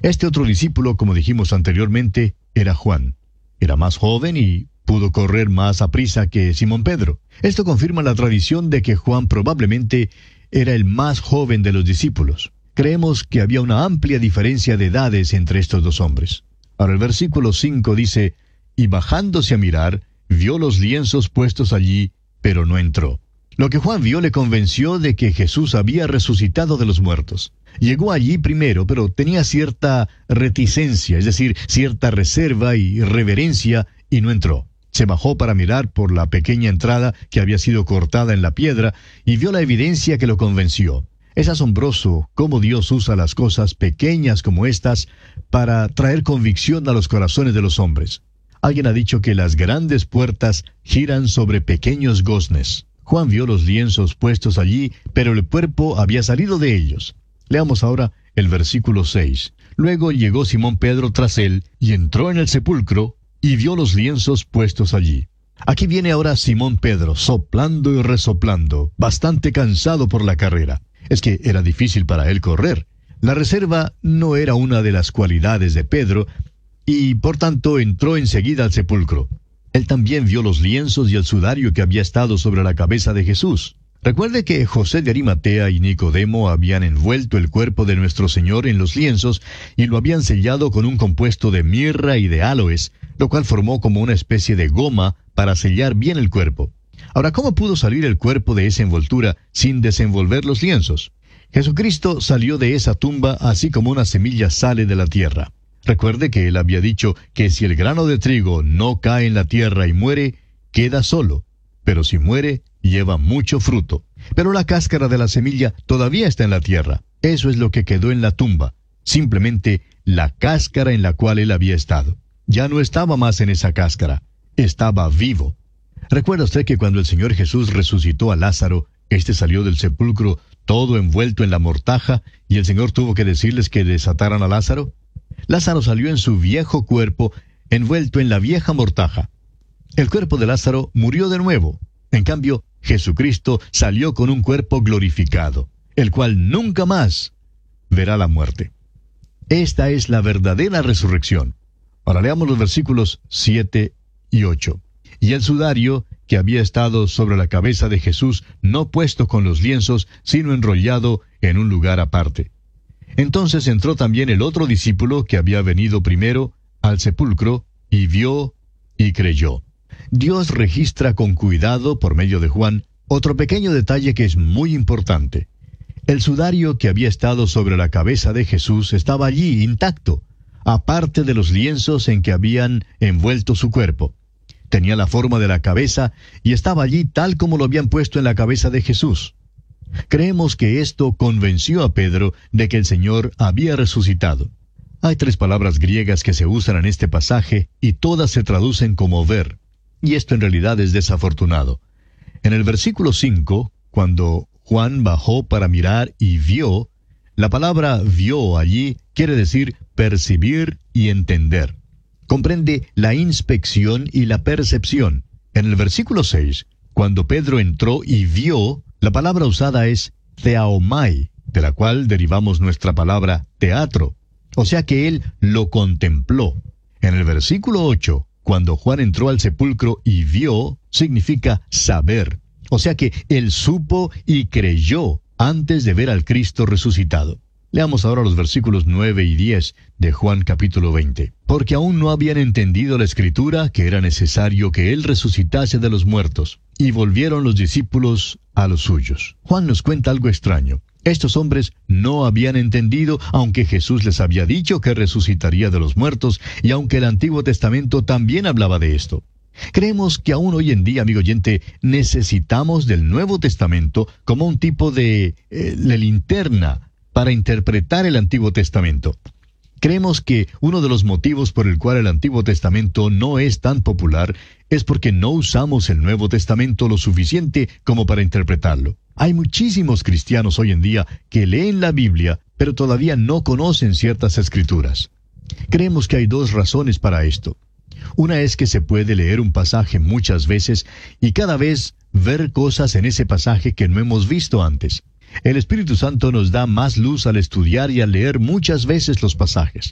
Este otro discípulo, como dijimos anteriormente, era Juan. Era más joven y pudo correr más aprisa que Simón Pedro. Esto confirma la tradición de que Juan probablemente era el más joven de los discípulos. Creemos que había una amplia diferencia de edades entre estos dos hombres. Ahora el versículo 5 dice, y bajándose a mirar, vio los lienzos puestos allí, pero no entró. Lo que Juan vio le convenció de que Jesús había resucitado de los muertos. Llegó allí primero, pero tenía cierta reticencia, es decir, cierta reserva y reverencia, y no entró. Se bajó para mirar por la pequeña entrada que había sido cortada en la piedra y vio la evidencia que lo convenció. Es asombroso cómo Dios usa las cosas pequeñas como estas para traer convicción a los corazones de los hombres. Alguien ha dicho que las grandes puertas giran sobre pequeños goznes. Juan vio los lienzos puestos allí, pero el cuerpo había salido de ellos. Leamos ahora el versículo 6. Luego llegó Simón Pedro tras él, y entró en el sepulcro, y vio los lienzos puestos allí. Aquí viene ahora Simón Pedro, soplando y resoplando, bastante cansado por la carrera. Es que era difícil para él correr. La reserva no era una de las cualidades de Pedro, y por tanto entró enseguida al sepulcro. Él también vio los lienzos y el sudario que había estado sobre la cabeza de Jesús. Recuerde que José de Arimatea y Nicodemo habían envuelto el cuerpo de nuestro Señor en los lienzos y lo habían sellado con un compuesto de mirra y de áloes, lo cual formó como una especie de goma para sellar bien el cuerpo. Ahora, ¿cómo pudo salir el cuerpo de esa envoltura sin desenvolver los lienzos? Jesucristo salió de esa tumba así como una semilla sale de la tierra. Recuerde que él había dicho que si el grano de trigo no cae en la tierra y muere, queda solo, pero si muere, lleva mucho fruto. Pero la cáscara de la semilla todavía está en la tierra. Eso es lo que quedó en la tumba, simplemente la cáscara en la cual él había estado. Ya no estaba más en esa cáscara, estaba vivo. ¿Recuerda usted que cuando el Señor Jesús resucitó a Lázaro, éste salió del sepulcro todo envuelto en la mortaja y el Señor tuvo que decirles que desataran a Lázaro? Lázaro salió en su viejo cuerpo, envuelto en la vieja mortaja. El cuerpo de Lázaro murió de nuevo. En cambio, Jesucristo salió con un cuerpo glorificado, el cual nunca más verá la muerte. Esta es la verdadera resurrección. Ahora leamos los versículos 7 y 8. Y el sudario que había estado sobre la cabeza de Jesús, no puesto con los lienzos, sino enrollado en un lugar aparte. Entonces entró también el otro discípulo que había venido primero al sepulcro, y vio y creyó. Dios registra con cuidado, por medio de Juan, otro pequeño detalle que es muy importante. El sudario que había estado sobre la cabeza de Jesús estaba allí, intacto, aparte de los lienzos en que habían envuelto su cuerpo. Tenía la forma de la cabeza y estaba allí tal como lo habían puesto en la cabeza de Jesús. Creemos que esto convenció a Pedro de que el Señor había resucitado. Hay 3 palabras griegas que se usan en este pasaje y todas se traducen como ver. Y esto en realidad es desafortunado. En el versículo 5, cuando Juan bajó para mirar y vio, la palabra vio allí quiere decir percibir y entender. Comprende la inspección y la percepción. En el versículo 6, cuando Pedro entró y vio, la palabra usada es theaomai, de la cual derivamos nuestra palabra teatro. O sea que él lo contempló. En el versículo 8, cuando Juan entró al sepulcro y vio, significa saber. O sea que él supo y creyó antes de ver al Cristo resucitado. Leamos ahora los versículos 9 y 10 de Juan capítulo 20. Porque aún no habían entendido la Escritura que era necesario que Él resucitase de los muertos. Y volvieron los discípulos a los suyos. Juan nos cuenta algo extraño. Estos hombres no habían entendido, aunque Jesús les había dicho que resucitaría de los muertos, y aunque el Antiguo Testamento también hablaba de esto. Creemos que aún hoy en día, amigo oyente, necesitamos del Nuevo Testamento como un tipo de linterna para interpretar el Antiguo Testamento. Creemos que uno de los motivos por el cual el Antiguo Testamento no es tan popular es porque no usamos el Nuevo Testamento lo suficiente como para interpretarlo. Hay muchísimos cristianos hoy en día que leen la Biblia, pero todavía no conocen ciertas escrituras. Creemos que hay 2 razones para esto. Una es que se puede leer un pasaje muchas veces y cada vez ver cosas en ese pasaje que no hemos visto antes. El Espíritu Santo nos da más luz al estudiar y al leer muchas veces los pasajes.